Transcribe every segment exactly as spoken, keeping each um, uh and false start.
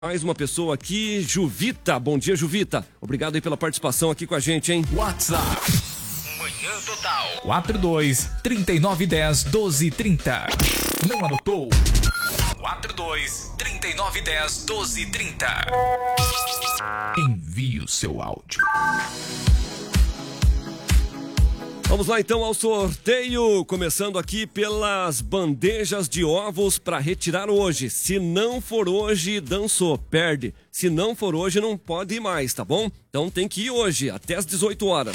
Mais uma pessoa aqui, Juvita. Bom dia, Juvita. Obrigado aí pela participação aqui com a gente, hein? WhatsApp. Manhã Total. quatro dois, trinta e nove dez, doze trinta. Não anotou? quatro dois, trinta e nove dez, doze trinta. Envie o seu áudio. Vamos lá então ao sorteio, começando aqui pelas bandejas de ovos para retirar hoje. Se não for hoje, dançou, perde. Se não for hoje, não pode ir mais, tá bom? Então tem que ir hoje, até às dezoito horas.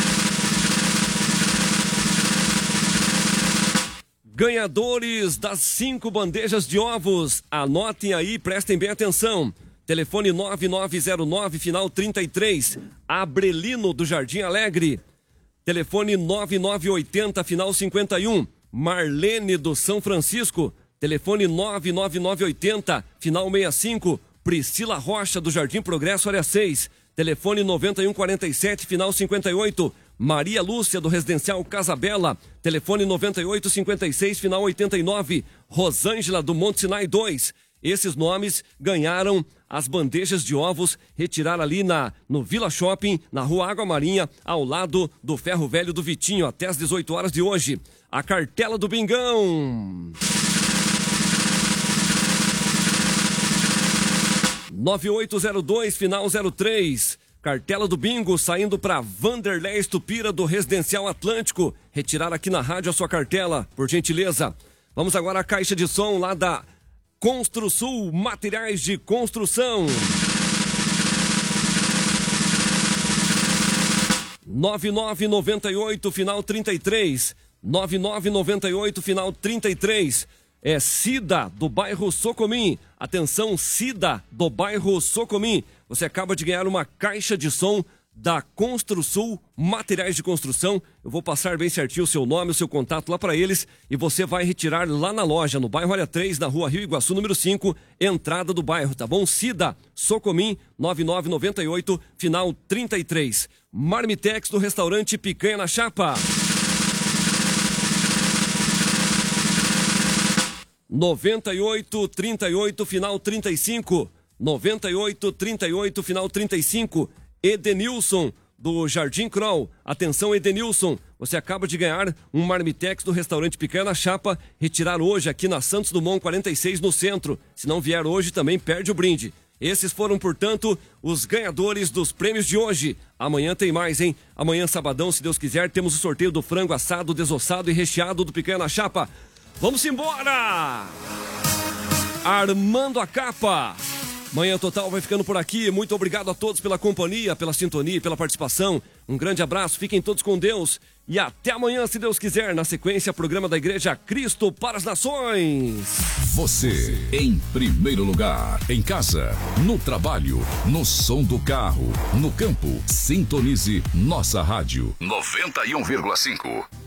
Ganhadores das cinco bandejas de ovos, anotem aí, prestem bem atenção. Telefone nove nove zero nove, final trinta e três, Abrelino do Jardim Alegre. Telefone nove nove oito zero, final cinquenta e um, Marlene do São Francisco. Telefone nove nove nove oito zero, final sessenta e cinco, Priscila Rocha do Jardim Progresso, área seis. Telefone noventa e um quarenta e sete, final cinquenta e oito, Maria Lúcia do Residencial Casa Bela. Telefone noventa e oito cinquenta e seis, final oitenta e nove, Rosângela do Monte Sinai dois. Esses nomes ganharam as bandejas de ovos, retirar ali na, no Vila Shopping, na Rua Água Marinha, ao lado do Ferro Velho do Vitinho, até às dezoito horas de hoje. A cartela do Bingão. nove oito zero dois, final zero três. Cartela do Bingo saindo para Vanderlei Estupira do Residencial Atlântico. Retirar aqui na rádio a sua cartela, por gentileza. Vamos agora à caixa de som lá da Construsul, materiais de construção. nove nove nove oito, final trinta e três. nove nove nove oito, final trinta e três. É Cida, do bairro Socomim. Atenção, Cida, do bairro Socomim. Você acaba de ganhar uma caixa de som da Construsul, materiais de construção. Eu vou passar bem certinho o seu nome, o seu contato lá para eles e você vai retirar lá na loja, no bairro Área três, na Rua Rio Iguaçu, número cinco, entrada do bairro, tá bom? Cida, Socomim, nove nove nove oito, final trinta e três. Marmitex do restaurante Picanha na Chapa. noventa e oito trinta e oito, final trinta e cinco. noventa e oito trinta e oito, final trinta e cinco. Edenilson, do Jardim Kroll. Atenção, Edenilson, você acaba de ganhar um Marmitex do restaurante Picanha na Chapa, retirar hoje aqui na Santos Dumont quarenta e seis, no centro. Se não vier hoje, também perde o brinde. Esses foram, portanto, os ganhadores dos prêmios de hoje. Amanhã tem mais, hein? Amanhã, sabadão, se Deus quiser, temos o sorteio do frango assado, desossado e recheado do Picanha na Chapa. Vamos embora! Armando a capa. Manhã Total vai ficando por aqui. Muito obrigado a todos pela companhia, pela sintonia e pela participação. Um grande abraço, fiquem todos com Deus. E até amanhã, se Deus quiser. Na sequência, programa da Igreja Cristo para as Nações. Você, em primeiro lugar. Em casa, no trabalho, no som do carro, no campo. Sintonize nossa rádio. noventa e um vírgula cinco.